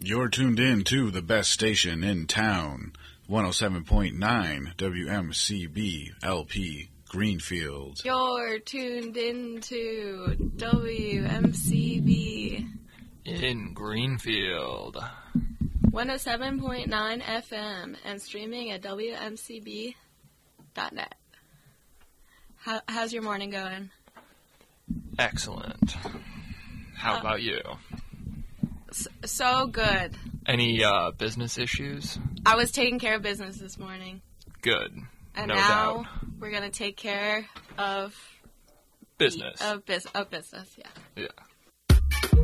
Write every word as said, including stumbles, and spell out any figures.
You're tuned in to the best station in town, one oh seven point nine W M C B L P Greenfield. You're tuned in to W M C B in Greenfield. one oh seven point nine F M and streaming at W M C B dot net. How, how's your morning going? Excellent. How uh, about you? So, so good. Any uh, business issues? I was taking care of business this morning. Good. And no now doubt. We're going to take care of... Business. Of, bus- of business, yeah. Yeah.